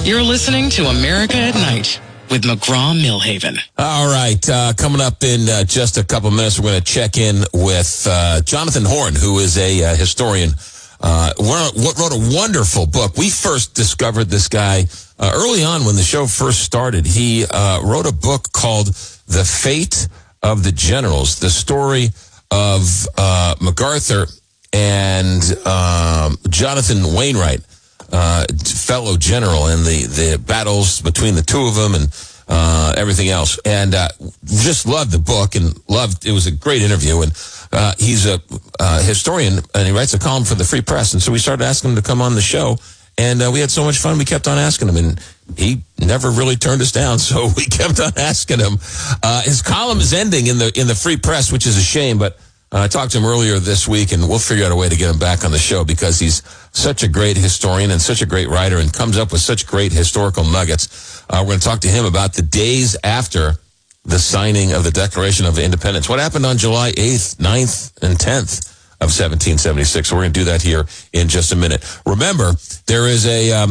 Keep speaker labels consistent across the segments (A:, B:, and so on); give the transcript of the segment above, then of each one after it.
A: You're listening to America at Night with McGraw-Millhaven.
B: All right. Coming up in just a couple minutes, we're going to check in with Jonathan Horn, who is a historian. Wrote a wonderful book. We first discovered this guy early on when the show first started. He wrote a book called The Fate of the Generals, the story of MacArthur and Jonathan Wainwright, fellow general, and the battles between the two of them and everything else. And just loved the book and it was a great interview. And he's a historian, and he writes a column for the Free Press. And so we started asking him to come on the show. And we had so much fun, we kept on asking him. And he never really turned us down, so we kept on asking him. His column is ending in the Free Press, which is a shame, but I talked to him earlier this week, and we'll figure out a way to get him back on the show because he's such a great historian and such a great writer and comes up with such great historical nuggets. We're going to talk to him about the days after the signing of the Declaration of Independence. What happened on July 8th, 9th, and 10th of 1776? So we're going to do that here in just a minute. Remember, there is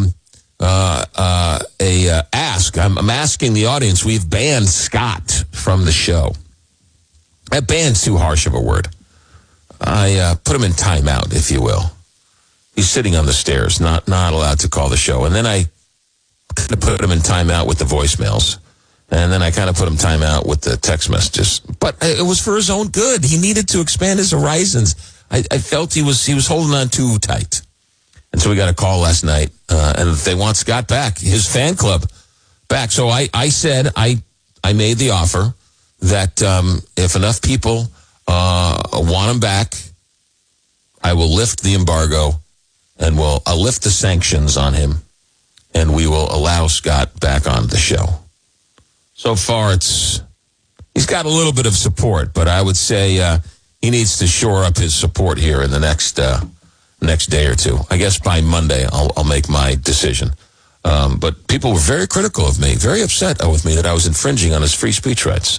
B: ask. I'm asking the audience. We've banned Scott from the show. That ban's too harsh of a word. I put him in timeout, if you will. He's sitting on the stairs, not allowed to call the show. And then I kind of put him in timeout with the voicemails. And then I kind of put him timeout with the text messages. But it was for his own good. He needed to expand his horizons. I felt he was holding on too tight. And so we got a call last night, and they want Scott back, his fan club back. So I said, I made the offer that if enough people want him back, I will lift the embargo and I'll lift the sanctions on him, and we will allow Scott back on the show. So far, he's got a little bit of support, but I would say he needs to shore up his support here in the next day or two. I guess by Monday, I'll make my decision. But people were very critical of me, very upset with me that I was infringing on his free speech rights.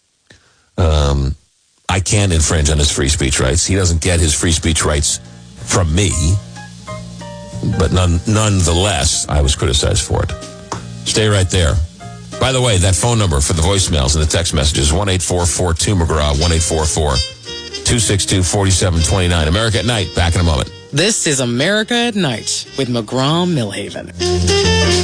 B: I can't infringe on his free speech rights. He doesn't get his free speech rights from me. But nonetheless, I was criticized for it. Stay right there. By the way, that phone number for the voicemails and the text messages, 1-844-2-McGraw, 1-844-262-4729. America at Night, back in a moment.
A: This is America at Night with McGraw-Millhaven.